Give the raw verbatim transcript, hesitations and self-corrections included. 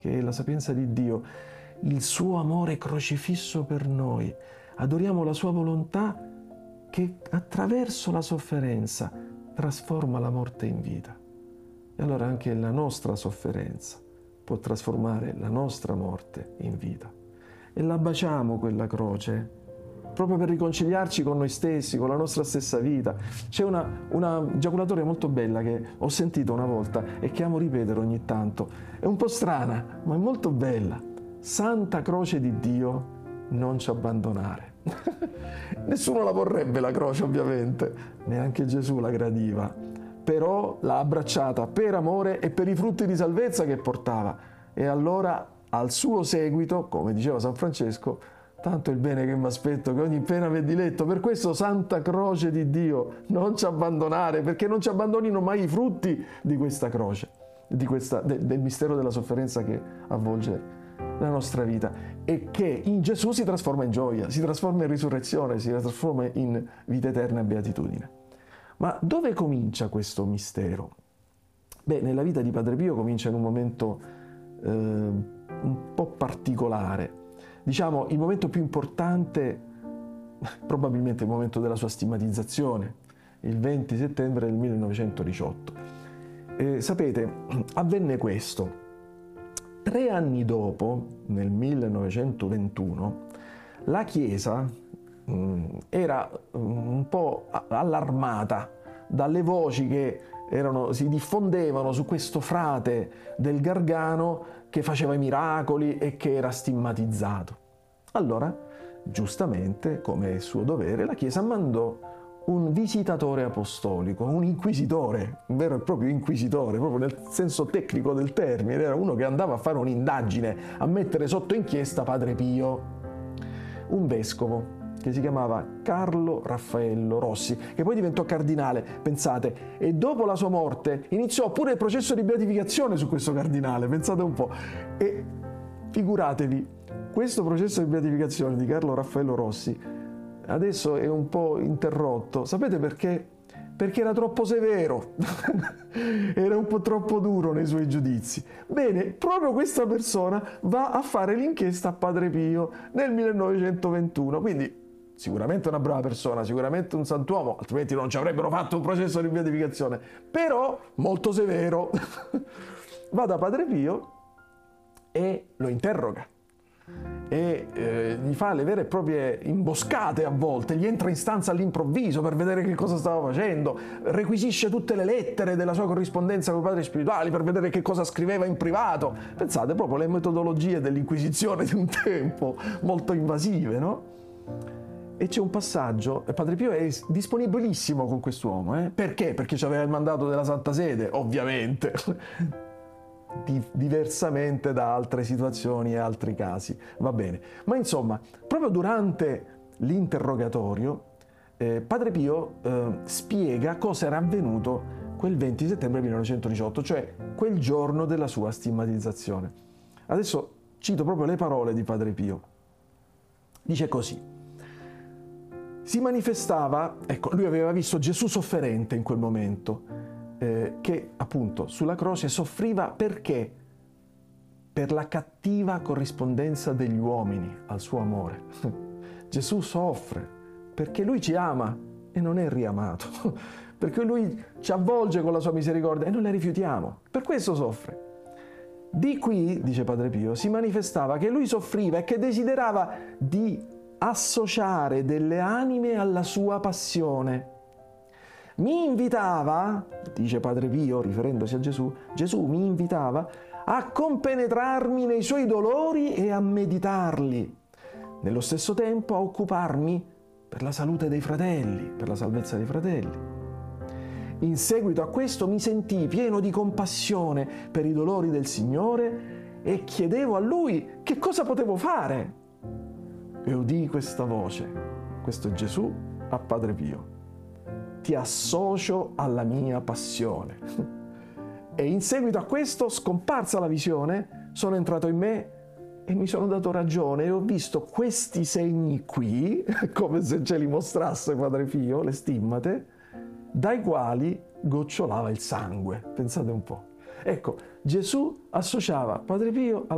che è la sapienza di Dio, il suo amore crocifisso per noi. Adoriamo la sua volontà che attraverso la sofferenza trasforma la morte in vita. E allora anche la nostra sofferenza può trasformare la nostra morte in vita. E la baciamo quella croce, proprio per riconciliarci con noi stessi, con la nostra stessa vita. C'è una, una giaculatoria molto bella che ho sentito una volta e che amo ripetere ogni tanto. È un po' strana, ma è molto bella. Santa Croce di Dio, non ci abbandonare. Nessuno la vorrebbe la croce, ovviamente, neanche Gesù la gradiva, però l'ha abbracciata per amore e per i frutti di salvezza che portava. E allora al suo seguito, come diceva San Francesco, tanto è il bene che mi aspetto che ogni pena m'è diletto. Per questo, Santa Croce di Dio, non ci abbandonare, perché non ci abbandonino mai i frutti di questa croce, di questa, de, del mistero della sofferenza che avvolge la nostra vita e che in Gesù si trasforma in gioia, si trasforma in risurrezione, si trasforma in vita eterna e beatitudine. Ma dove comincia questo mistero? Beh, nella vita di Padre Pio comincia in un momento eh, un po' particolare. Diciamo, il momento più importante, probabilmente il momento della sua stigmatizzazione, il venti settembre del millenovecentodiciotto. Eh, sapete, avvenne questo. Tre anni dopo, nel millenovecentoventuno, la Chiesa mh, era mh, un po' allarmata dalle voci che erano, si diffondevano su questo frate del Gargano che faceva i miracoli e che era stigmatizzato. Allora, giustamente, come è suo dovere, la Chiesa mandò un visitatore apostolico, un inquisitore, un vero e proprio inquisitore, proprio nel senso tecnico del termine. Era uno che andava a fare un'indagine, a mettere sotto inchiesta Padre Pio, un vescovo che si chiamava Carlo Raffaello Rossi, che poi diventò cardinale, pensate, e dopo la sua morte iniziò pure il processo di beatificazione su questo cardinale, pensate un po'. E figuratevi, questo processo di beatificazione di Carlo Raffaello Rossi adesso è un po' interrotto. Sapete perché? Perché era troppo severo, era un po' troppo duro nei suoi giudizi. Bene, proprio questa persona va a fare l'inchiesta a Padre Pio nel millenovecentoventuno, quindi sicuramente una brava persona, sicuramente un santuomo, altrimenti non ci avrebbero fatto un processo di beatificazione, però molto severo. Va da Padre Pio e lo interroga. E eh, gli fa le vere e proprie imboscate a volte, gli entra in stanza all'improvviso per vedere che cosa stava facendo, requisisce tutte le lettere della sua corrispondenza con i padri spirituali per vedere che cosa scriveva in privato. Pensate, proprio le metodologie dell'Inquisizione di un tempo, molto invasive, no? E c'è un passaggio, e Padre Pio è disponibilissimo con quest'uomo, eh? Perché? Perché c'aveva il mandato della Santa Sede, ovviamente. Diversamente da altre situazioni e altri casi, va bene. Ma insomma, proprio durante l'interrogatorio, eh, Padre Pio eh, spiega cosa era avvenuto quel venti settembre millenovecentodiciotto, cioè quel giorno della sua stigmatizzazione. Adesso cito proprio le parole di Padre Pio. Dice così: si manifestava, ecco, lui aveva visto Gesù sofferente in quel momento, Eh, che appunto sulla croce soffriva perché? Per la cattiva corrispondenza degli uomini al suo amore. Gesù soffre perché lui ci ama e non è riamato, perché lui ci avvolge con la sua misericordia e noi la rifiutiamo, per questo soffre. Di qui, dice Padre Pio, si manifestava che lui soffriva e che desiderava di associare delle anime alla sua passione. Mi invitava, dice Padre Pio, riferendosi a Gesù, Gesù mi invitava a compenetrarmi nei suoi dolori e a meditarli, nello stesso tempo a occuparmi per la salute dei fratelli, per la salvezza dei fratelli. In seguito a questo mi sentii pieno di compassione per i dolori del Signore e chiedevo a Lui che cosa potevo fare. E udii questa voce, questo è Gesù a Padre Pio: ti associo alla mia passione. E in seguito a questo, scomparsa la visione, sono entrato in me e mi sono dato ragione e ho visto questi segni qui, come se ce li mostrasse Padre Pio, le stimmate, dai quali gocciolava il sangue. Pensate un po'. Ecco, Gesù associava Padre Pio alla